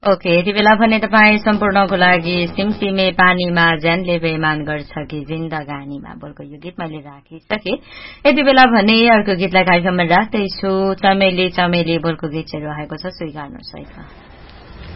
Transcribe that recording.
Okay, यति बेला भने तपाईँ सम्पूर्णको लागि सिमसिमे पानीमा ज्यानले बेमान गर्छ कि जिन्दगानीमा बोलको यो गीत मैले राखिसके। यति बेला भने अर्को गीतलाई कार्यक्रममा राख्दैछु। चमेली चमेली बोलको गीत चाहिँ रहेको छ, स्वीकार्नुहोस् है त।